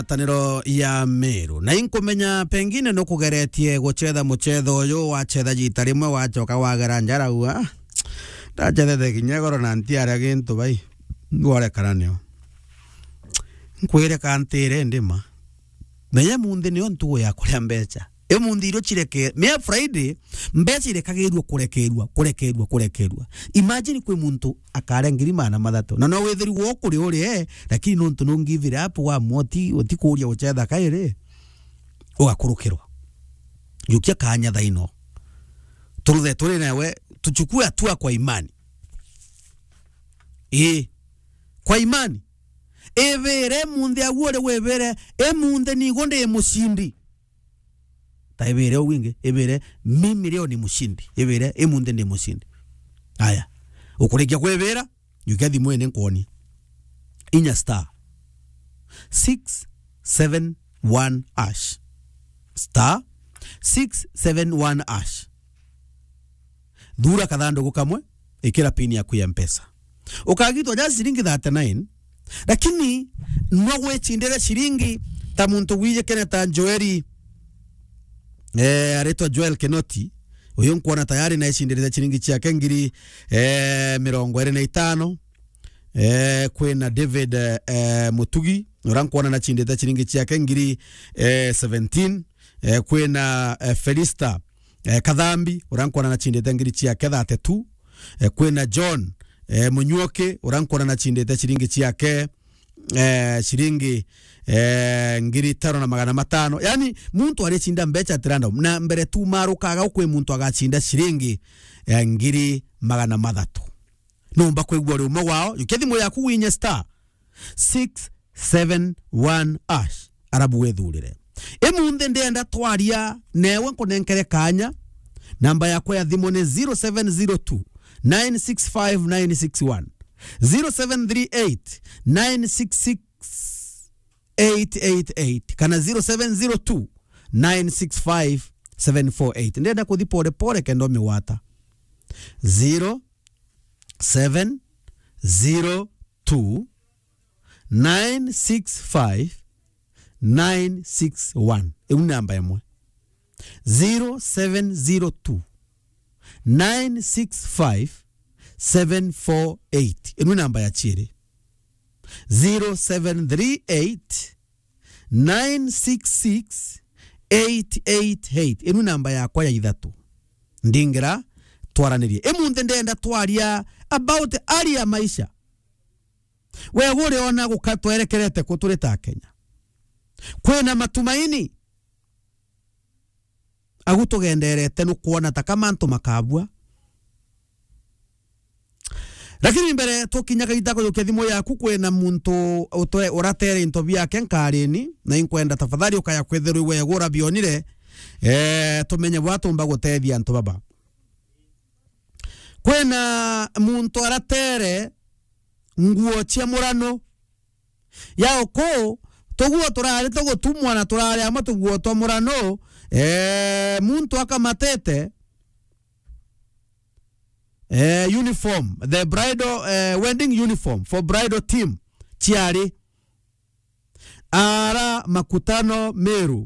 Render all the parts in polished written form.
Taniro ya Meru na inkumenya pengine no kugeretie guchetha muchetho uyu wachetha jita rimwe wachoka wagera njara uwa ndachethe kinyegoro na ntiara gintu bai ngore karanio nkwire kantire ndima menya munde ni ontu ya kuria mbecha mundi iro chireke me Friday mbecha irekagirwo kurekerwa imagine kwe muntu akare ngirimana mathato na no wetheri wo kuri uri lakini nontu no give it up wa moti otikuria uchetha kaire ugakurukirwa yukia kanya thaino turuthe turi nawe tuchukue hatua kwa imani kwa imani evere munde agure wevere munde ni gonde mushindi taibere winge ebere mimi leo ni mushindi ebere emunde ni mushindi aya ukurekia kwevera yukathi mwene nkoni inya star 671 ash star 671 ash dura kadhando gukamwe ikira pini ya kuya mpesa ukagitwa ja shilingi 39 lakini nwawe chindere shilingi ta muntu wije keneta Joeli aretwa Joel Kenoti uyu nkuona tayari na ishindirira chiringi chiake ngiri 25 kwena David Mutugi urankuona na chindeta chiringi chiake ngiri 17 kwena Felista Kadhambi urankuona na chindeta ngiri chiake 32 kwena John Munyuoke urankuona na chindeta chiringi chiake shiringi ngiri 5,500 yani muntu arechinda mbecha tiranda na mbere tu marukaga ukwe muntu agachinda shiringi ngiri 300 numba kwegwa ri umwe wao yukethimo yaku winye star 671 ash arabu wethurire emunde ndenda twaria newe nkonenkere kanya namba yakwa ya thimo ne 0702 965 961 0738 966 888 kana 0702 965 748 ndenda kuthi pore pore kendo miwata 0702 965 961 namba yamwe 0702 965 748 namba ya chiri 0738 966 888 namba yakwa ya ithatu ndingira twaranirie emunde ndenda twaria about ari ya maisha we gure ona gukatwerekerete kuturita Kenya kwena matumaini agutugenderete no kuona takamantu makabwa lakini mbere tokinyaga itako yokethimo yaku kwena muntu oratere into byake nkareni na inkwenda tafadhali ukaya kwetheru we gura bionire tumenye watu mba gutethia antu baba kwena muntu aratere nguo cia murano yao ko toguo turare togutumwa na turare amatuguo to murano muntu akamatete uniform, the bridal wedding uniform for bridal team chiari ara makutano Meru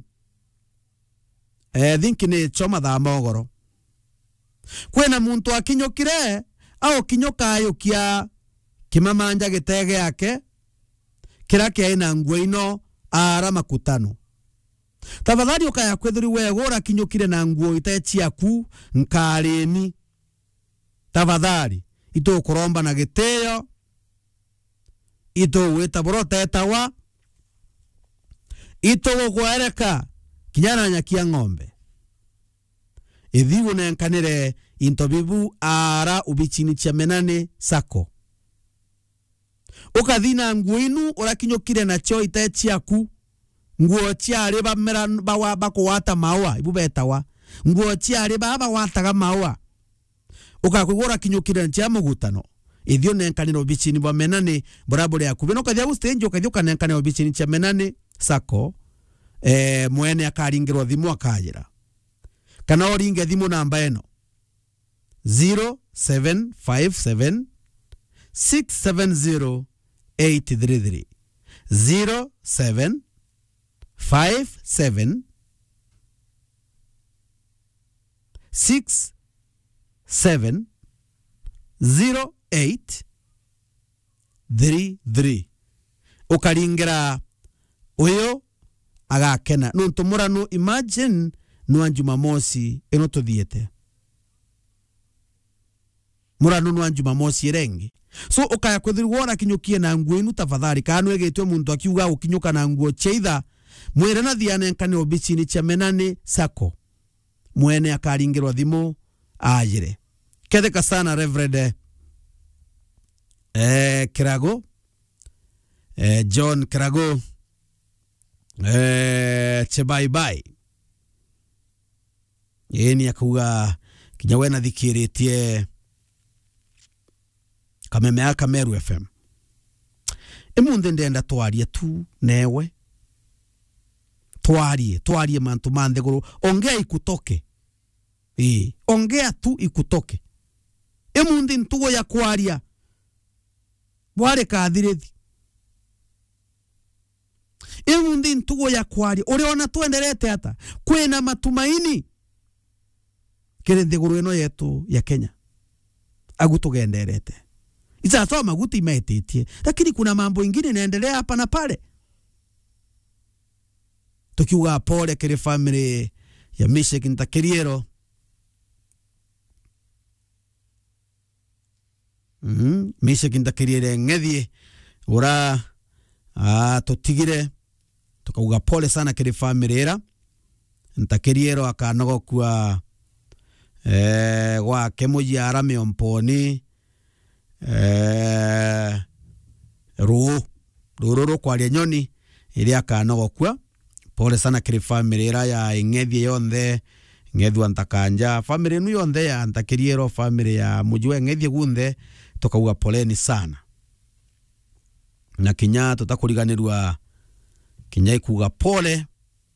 thinkini choma tha mogoro kwena muntu akinyokire au kinyokayo kia kimamanja gitege yake kira kia ina nguo ino ara makutano tafadhali ukaya kwethuri we gora kinyokire na nguo itachiaku nkareni tafadhali ito kuromba na giteo ito weta borota etawa ito gwereka kinyana nyakia ng'ombe ithigu nenkanire intobibu ara ubichini cha menane sako ukathina nguo inu urakinyokire na cho itachiaku nguo chiari bamera bawa bakwata mawa ibubetawa nguo chiari baba wataga mawa ukakugora kinyukire ntia mugutano ithio nenkaniro bichini bwa menane borabore yakube no kathia ustage ukathioka nenkaniro bichini cha menane sako mwene akaringirwa thimu akajira kana oringe thimu namba eno 0757 670 833 07 57 67 08 33 ukaringira uyo agakena nuntumurano imagine nwa Jumamosi ino tuthiete murano nwa Jumamosi rengi so ukaya kwithirwona kinyukie na nguo inu tafadhali kanu egetwe muntu akiuga ukinyuka na nguo cheitha mwere na thiane nkane obicini cha menani sako mwene akaringirwa thimu ajire ketheka sana Reverend Kirago John Kirago Chebaibai yeni akuga kinyawena thikiritie kameme aka Meru FM imunde ndenda twarie tu newe twarie mantu mande guru ongea ikutoke ongea tu ikutoke imunde ntugo ya kwaria bware kathirithi imunde ntugo ya kwaria uriona twenderete ata kwena matumaini kirende guru eno yetu ya Kenya agutugenderete Isa maguti imetetie lakini kuna mambo ingine inaendelea hapa na pale tukiuga pole kile family ya Meshek Ntakeriero Meshek Ntakeriero ngethie ura tutigire tukauga pole sana kile family era Ntakeriero akanogo kwa wa kemoji arame omponi ruru kwa nyoni ili akanogo kwa pole sana kiri family era ya ngethie yonthe ngethwa Ntakanja family nu yonthe ya Ntakeriero family ya mujue ngethie gunthe tukauga poleni sana na kinya tutakuriganirwa kinya ikuga pole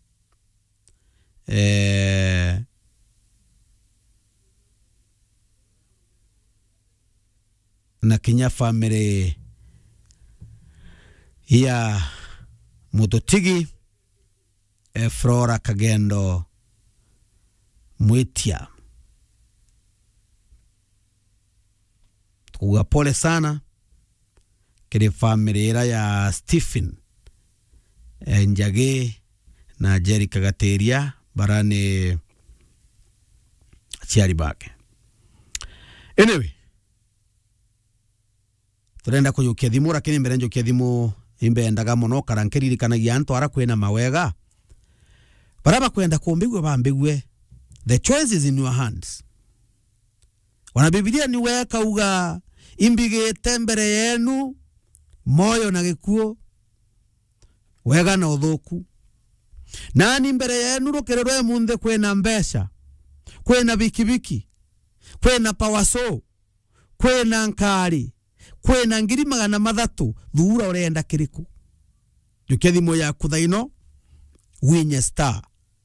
na kinya family ya Mutotigi Flora Kagendo Mwitia tukuga pole sana kile family era ya Stephen Njage na Jerry Kagateria barani chiari bake anyway turenda kuyukia thimu lakini mbere njukia thimu imbe ndaga muno karankiriri kanagia antu ara kwena mawega baraba kwenda kumbigwe bambigwe the choice is in your hands wana Biblia ni weka uga imbigete mbere yenu moyo na gikuo wega na uthuku nani mbere yenu rukererwe munthe kwena mbesha kwena bikibiki kwena pawaso kwena nkari kwena ngiri 300 thura urenda kiriku jukethi ya kuthaino winye star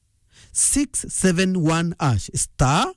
671 ash star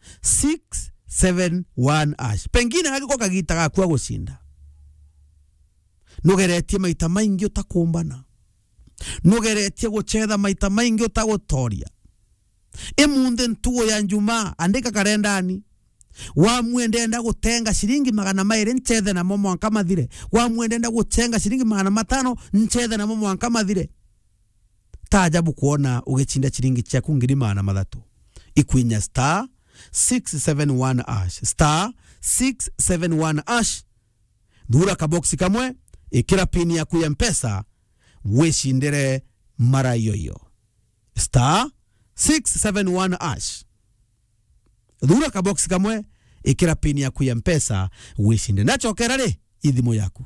671 ash pengine agiko kagita gakwa gucinda nugeretie maita maingi utakumbana nugeretie guchetha maita maingi utagutoria imunde ntugo ya njuma andika karendani wa mwendenda gutenga shilingi 200 nchethe na momo ankamathire wa mwendenda gutenga shilingi 500 nchethe na momo ankamathire tajabu kuona ugechinda shilingi chaku 300 ikwinya star 671 ash star 671 ash dhura kaboksi kamwe ikira pini ya kuya mpesa weshindere mara yoyo star 671 ash dhura kaboksi kamwe ikira pini ya kuya mpesa weshinde nachokera re idhimo yaku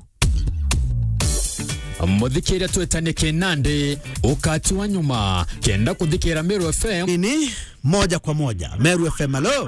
muthikira twetanike nande ukati wa nyuma kenda kuthikira Meru FM ini moja kwa moja Meru FM hello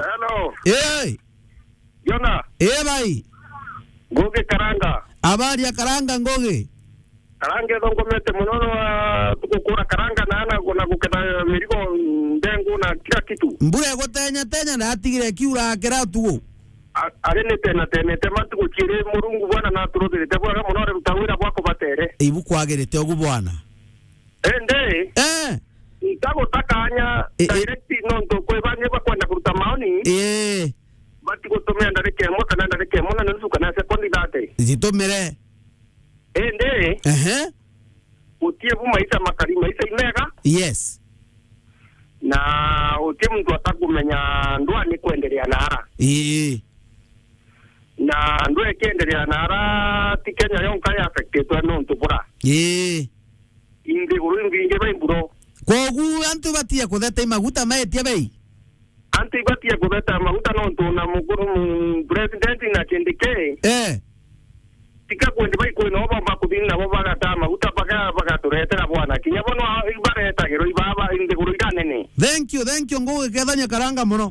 Yona bai Ngoge Karanga habari ya Karanga Ngoge Karanga ngomete munono tukukura Karanga nana kuna gukena mirigo ndengu na kila kitu mbure gotenya na atigire kiura akera tugo arene tena matu gukire murungu bwana na turotire tebora munore rutawira bwako batere ibu kwagirite ogu bwana ende itago takanya direct no to ko banye bakwenda kuruta maoni bati gutumira ndareke mo kana ndareke mo na nusu kana sekondi date zitomere ende utie bu maisha makari maisha imega yes na utie mtu atakumenya ndwa ni kuendelea nara na ndwe kiendelea nara tikenya yonka ya affected no ntubura indi urungi nge baimburo kogu antu batia kutheta maguta maetia bei antu batia kutheta maguta no ntuna mukuru president na kindike tika kwende bai ko no bamba kudina bo bagata maguta baga turetera bwana kinya bono ibareta gero ibaba indi kuruga nene thank you ngoge kethanya karanga muno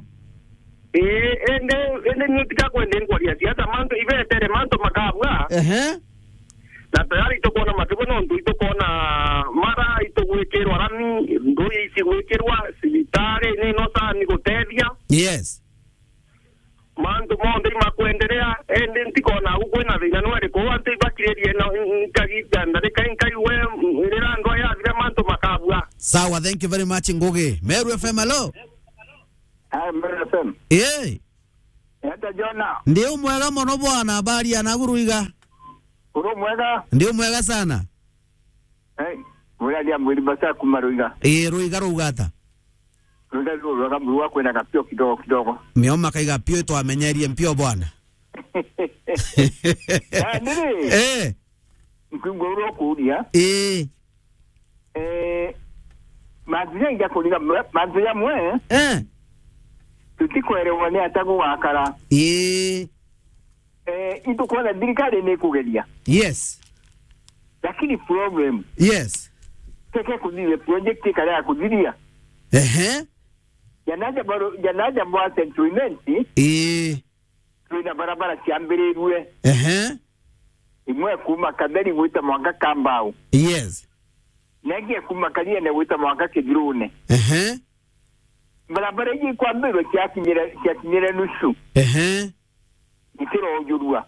ende nitika kwende ngwaria siasa manto ibetere manto makabwa na tayari tokona matibono ndu itokona mara itogwekirwa rami ndo isigwekirwa sibitare ni no sa ni gutethia yes manto monde makwendelea ende ntikona ukwena thina nwere ko antu bakirerie no nkagita ndareka nkai we irira ndo ya vile manto makabwa sawa thank you very much ngoge Meru FM hello Meru FM Eta Jona ndio mwega muno bwana habari anaguruiga Uro mwega ndio mwega sana mwega dia mwili basa kumaruiga ruiga rugata ruiga ruiga mruwa kwenda kapio kidogo mioma kaiga pio to amenyerie mpio bwana nini ngoro kuria mazia inga kuliga mazia mwe tutikuelewa ni atago wakara ito kwa dirikali ni kugeria yes lakini problem yes teke kudile project kale ya kudiria yanaja bwa settlement tuina barabara kiambere ruwe imwe kuma kadari wita mwanga kambao yes nege kuma kalia ne wita mwanga kidrone barabara hii kwa mbele kiakinyere nusu itiro ojurua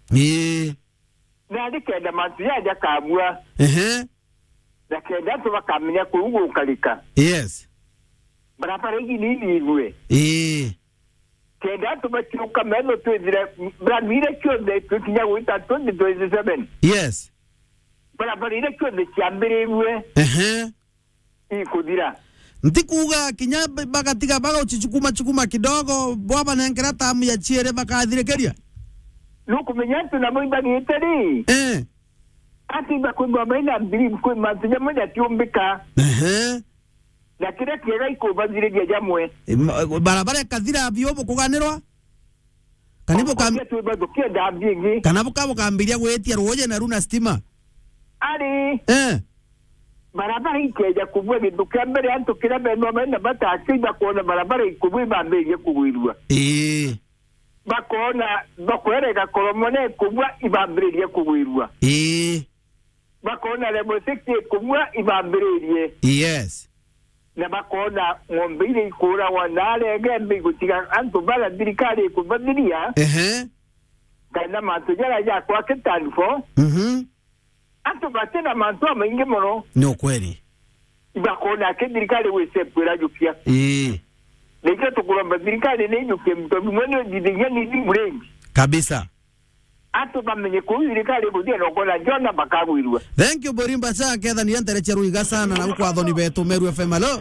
na dikenda matu yaja kabua na kenda tu bakamenya kurugo ukalika yes barabara hii nini iwe kenda tu bachuka meno tu dire bramire kyonde tukinya wita 2027 yes barabara ile kyonde kiambere iwe ikudira ntikuga kinya bagatika baga uchichukuma kidogo bwaba nenkera tamu ya chiere bakathirekeria nukumenya tuna moimba ni eteri ati bakwenda maina mbili kwa mazija moja tiombeka na kile kiega iko bazire dia jamwe barabara kathira biobo kuganirwa kanibo kambia tu bado kienda bingi kanabo kabo kambiria gwetia roje na runa stima ari barabara ikeja kubwe biduka mbere antu kira beno maina bata akiba kuona barabara ikubwe bambeye kubwirwa bakona bakwereka kolomone kubwa ibambirie kubwirwa bakona lebo sekte kubwa ibambirie yes na bakona ngombire ikura wanale ngembe gutiga antu bala dirikali kubadilia kana matujala ya kwa kitanfo antu batena mantu amingi mono ni ukweli bakona kedirikali wese pura jupia Nike tukulomba dirikali ni yuke mtobi mwene didinya ni mrengi kabisa atu bamenye kudirikali kudia nokola jona bakagwirwa thank you borimba cha ketha ni entere cheruiga sana na uko athoni betu Meru FM hello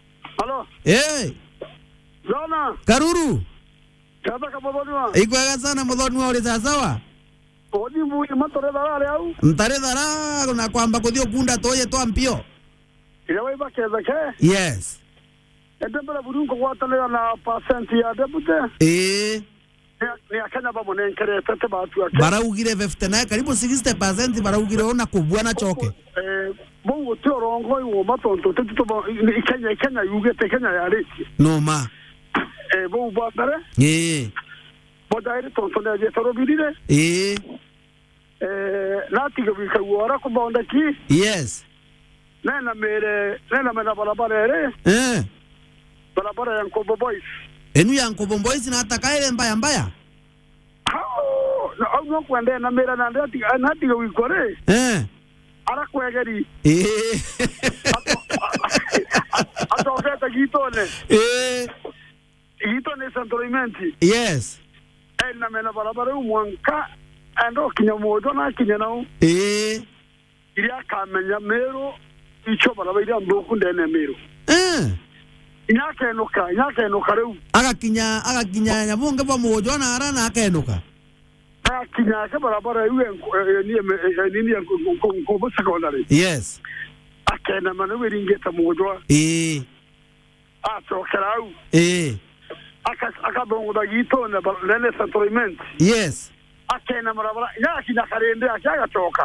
Jona Karuru kaba kabodonwa ikwega sana muthoni wa uri sawa odi mu matore darare au mtare dara na kwamba kuthio kunda toye to ampio ile waiba keza ke yes Edembele burungo watanera na percent ya debute ni akanya babo nenkere tete batu ake baraugire 59 karibu 60% baraugire ona kubwana choke bongo torongo yo matonto tetuto Kenya yuge te Kenya ya resi no ma bo babere bodaire tonto na je torobirire natiga bikawara ko bonda ki yes nena mena barabara barabara ya Nkobo Boys enu ya Nkobo Boys na atakaile mbaya au no kwende na mera na ndati wikore ara kwegeri atoketa gitone gitone santorimenti yes na mena barabara umwanka ando kinyamodo na kinyana iria kamenya mero icho barabara ndoku ndene mero Nyake reu agakinya nyabunge pa mojo na ara na akenuka akinya ke barabara iwe ni ko secondary yes akena manu wiringeta mojo achokerau akadongo da gito na lene settlement yes akena barabara yakinya karende akachoka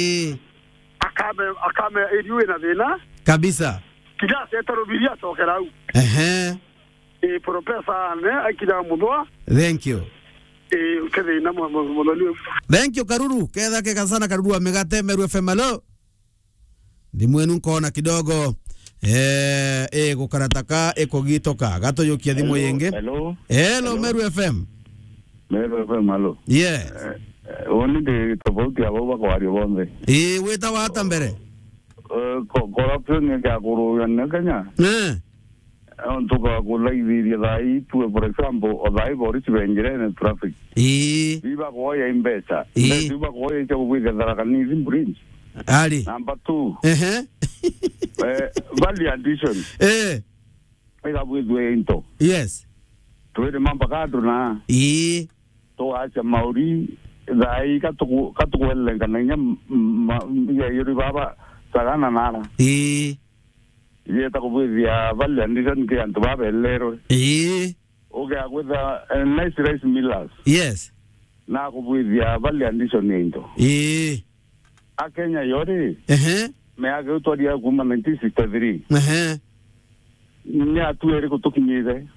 akame iwe na dena kabisa kida setaro biria chokerau professor ne akida mudwa thank you kede na mo thank you Karuru kedha ke kasana Karuru amegate Meru FM alo dimwenu kona kidogo gukarataka ekogitoka gato yokia thimo yenge hello Meru FM alo yes oni de tofauti abo bakwari bombe weta wata mbere corruption ni ka guru ya Kenya ontuka kulaiviria dai tu for example o dai bori chibengere na traffic viva goya imbesa viva goya cho kuiga darakani bridge ali number 2 value addition ega bwidwe into yes tuwe mamba kadru na to acha mauri dai katukwele kana ya yuri baba sagana nara yeta kubwithia value addition ke antu babelero okay agwetha nice rice millers yes na kubwithia value addition into akenya yori me agutwaria kuma 1963 ni atuere kutukinyire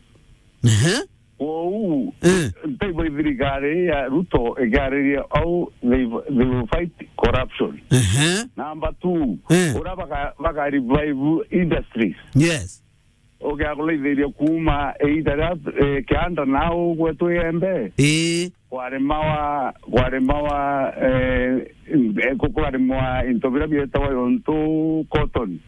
they will ya Ruto egare au they will fight corruption number 2 ora baka revive industries yes okay akole veria kuma either ke anda nao kwetu embe kware mawa kokore moa intobira bieta wa onto cotton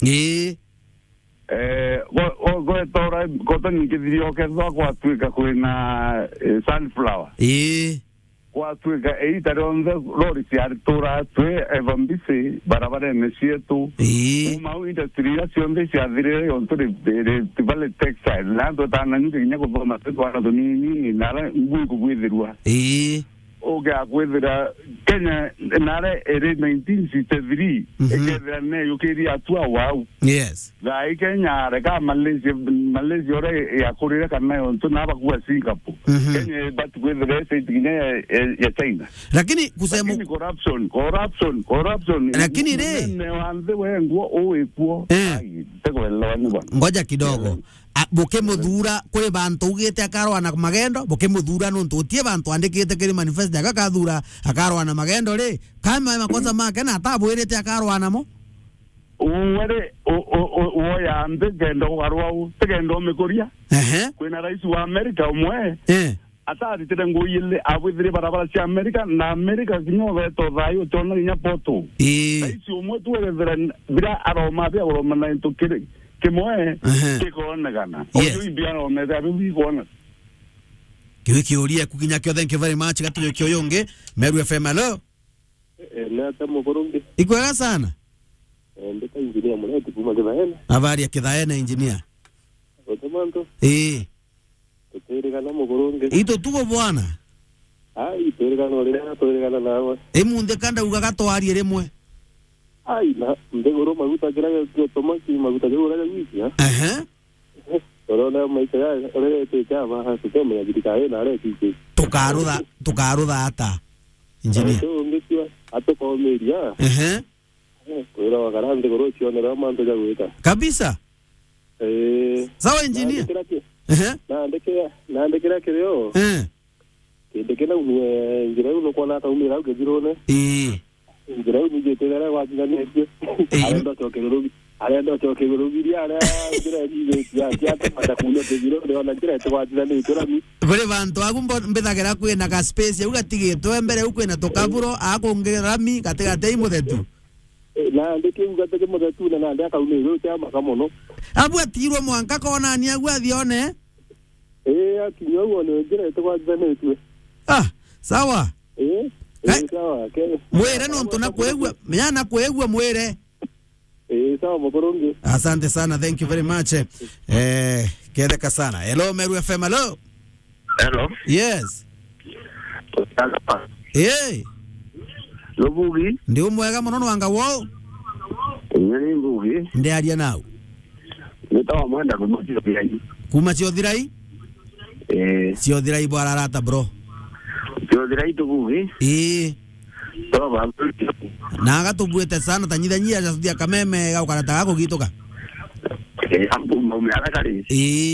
go tora cotton kidio ke zo kwa tuika kwina sunflower kwa tuika either on the lori si artura tue evambisi barabara nesietu uma industry asionde si adire onto de vale textile lando tana nyinya ko boma kwa na ni nara ngui ko bwithirwa oga kwethira Kenya nare ere 1963 ekethira ne yukiri atua wau yes gai Kenya reka Malaysia ore ya kurira kana onto naba kwa Singapore Kenya but kwethira tinya ya China lakini kusema corruption lakini ne wanze wengo oekuo tego elwani bwana ngoja kidogo boke muthura kuri bantu ugite akarwa na magendo boke muthura no ntutie bantu andikite kiri manifest akathura akarwa na magendo ri kama makosa make na atabwirite akarwa namo uwere o ya ande gendo garwa tegendo mekoria kwina rais wa America umwe atari terengo yile abwithire barabara cia America na America kinyo veto thayo tona nya poto rais umwe tuwethera bira aroma bia uroma na ntukire kemoe kekona kana oyo ibiano meza bibi kona kiuria kukinya kyo thank you very much gatuyo kyo yonge Meru FM alo na tamo koronge ikwega sana ndeka engineer mwetu kuma Kithaena habari ya Kithaena engineer otomanto tuterigana mukoronge ito tuko bwana tuterigana orera tuterigana nawe munde kanda ugagatwarie rimwe na ndegoro maguta kira tomaki maguta kira wiki Corona maisha ore te chama tukeme ya gitikae na re tike tukarudha ata engineer ngesiwa atoko media kwera wagarande goro chionera manto ya gwita kabisa sawa engineer na ndekera kireo ndekera ngira uno kwa nata umira ukejirone ngira unije tera wa kinganete arenda toke gurugiria ara ngira nije ya pata kuno tejiro de ona ngira twatira ni torami kuri bantu agumbo mbethagira kwina ka space ugatigitwe mbere ukwina tukaburo akongera mi katigate imuthetu na ndikiuga tege muthetu na ndaka uniro chama kamono abwatirwo mwanka kona ni agwathione akinyo wone njira twathanetwe sawa sawa mwere no ntona kwegwa myana kwegwa mwere sawa mokoronge asante sana, thank you very much. Kedeka sana. Hello Meru FM. Hello. Yes. Lobugi ndi umwega muno wanga wo nyani mbugi ndi aria nawe nitawa mwenda kuma Ciothirai Ciothirai bwara rata bro Ciothirai tubugi toba naga tubwete sana tanyithanyia jathia kameme gaukarata gako gituka ambu mumya kari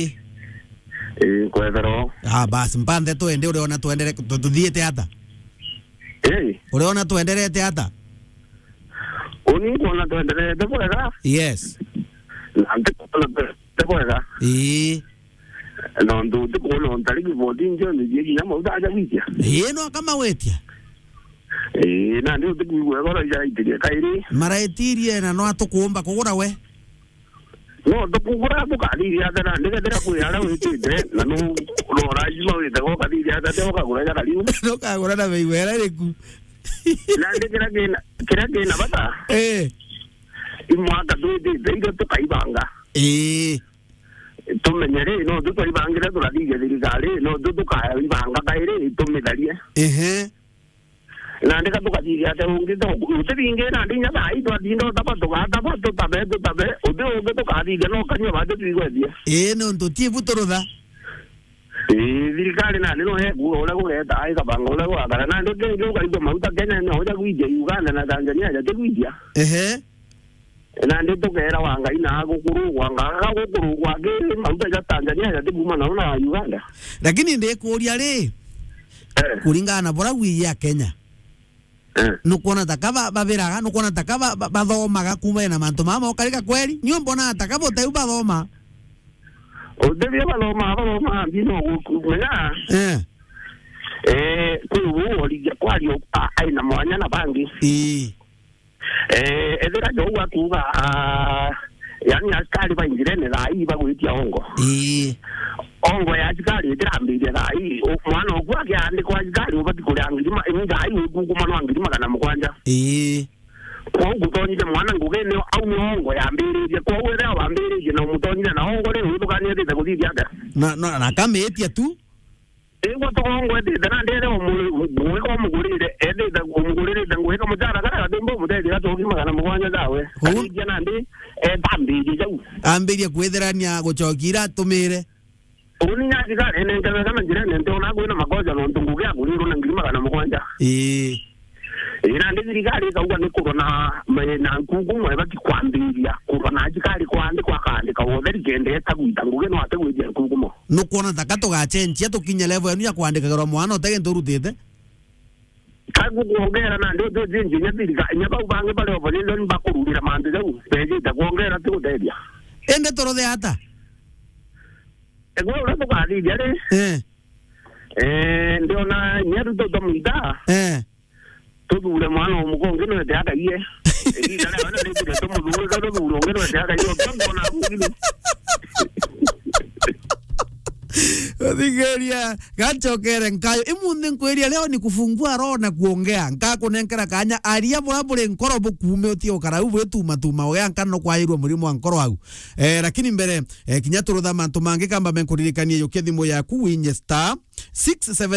kwethero basi mpande twende uliona tuendere tuthiete hata uliona tuenderete hata uni kuona tuenderete kwega yes nante kwega no ndu tukuona ntariki vodinjo ni yegi nyama udaja wikia no kama wetia na ndio tukuwa gora ya itiria kairi maraitirie na no atukumba kugura we no tukugura tukadiria thana ndegera kwira witinde na no rora jima wite go kadiria thate ukagura ya kariu no kagura na weiwera riku na ndegera kina bata imwaka tuite tukaibanga tumenyere no tukaibangire turadiga thirikari no tukaibanga kairi tumitharie na ndeka tukadiria te ungito utibinge na ndinya thai twathindo tabe uthi tukadiga no kanyo bade twigwethia no ntutie butorotha thirikari na nino he guo ule gugeta ai kabanga ule gwakara na ndeke ndio karibu mauta Kenya no hoja gwije Uganda na Tanzania ya tegwijia na ndi tukera wanga ina gukuru wanga gukuru gwage mauta ya Tanzania ya teguma na Uganda lakini ndikuria ri kuringana bora gwiya Kenya nukuona takaba babiraga nukuona takaba bathomaga kuma na mantu mama okarika kweli nyo mbona takaba utai bathoma udebia bathoma bino kumenya kuyu olija kwario aina mwanya na bangi edera jo wakuga yani askari baingirene thai bagwitia ongo ongo ya askari itirambirie thai mwana ogwake andi kwa askari ubati kuria ngirima ngai uguguma no ngirima kana mukwanja kwa gutonyire mwana ngugene au ongo yambiririe kwa wera wambiririe na mutonyire na ongo ri udukanie thite kuthithia ata na kametia tu ego to ongo thite na ndere omugwe ko mugurire edita omugurire ngwe ko mujara kana ndimbo mutethia atoki magana mukwanja dawe kujia na ndi bambiririe jau ambirie kwitherania guchokira tumire uni nya jigare nengere kana jirene ndona gwina magoja no ntunguge aguriro na ngirima kana mukwanja ina ndithirikari kauga ni kurona na nkungu mwe bakikwambiria kurona jikari kwandi kwakandika wotheri gendeta gwita nguge no ategwithia nkungu mo nukuona takato ga change tukinye level yanu ya kwandika garo mwana utege nturutite kagu kuongera na ndio jinji nyathirika nyaba ubange bale obolelo ni bakururira mande jau pejita kuongera tukutedia ende torothe hata ego ule tukadithia ri ndio na nyeru to muida tudure mwana umugonge no teaka iye ida na wana ndio to mudure to tudure no teaka iye tongo na ngini Odigeria gachokere nkayo imunde nkweria leo ni kufungua roho na kuongea nkako nenkera kanya aria bure nkoro bukume utio karau bwetuma tuma oya nkano kwairwo murimo wa nkoro au lakini mbere kinyaturutha mantu mange kamba menkuririkanie yo kethimo yaku winye star 67